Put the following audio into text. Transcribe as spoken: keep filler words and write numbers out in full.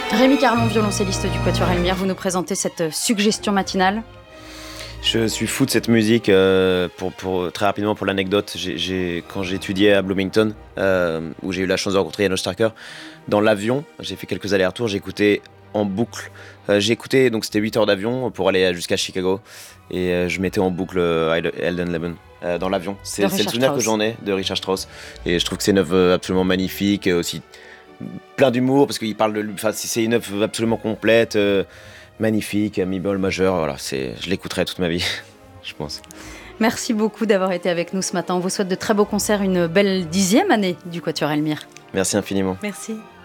Rémi Carlon, violoncelliste du Quatuor Elmire, vous nous présentez cette suggestion matinale. Je suis fou de cette musique. Euh, pour, pour, très rapidement, pour l'anecdote, j'ai, j'ai, quand j'ai étudié à Bloomington, euh, où j'ai eu la chance de rencontrer Janos Starker, dans l'avion, j'ai fait quelques allers-retours, j'ai écouté en boucle. Euh, j'ai écouté, donc c'était huit heures d'avion pour aller jusqu'à Chicago, et euh, je mettais en boucle euh, Elden Leben euh, dans l'avion. C'est, c'est le souvenir que j'en ai de Richard Strauss, et je trouve que c'est une œuvre absolument magnifique, aussi plein d'humour, parce qu'il parle de, enfin, c'est une œuvre absolument complète. Euh, Magnifique, mi bémol majeur, voilà, c'est, je l'écouterai toute ma vie, je pense. Merci beaucoup d'avoir été avec nous ce matin. On vous souhaite de très beaux concerts, une belle dixième année du Quatuor Elmire. Merci infiniment. Merci.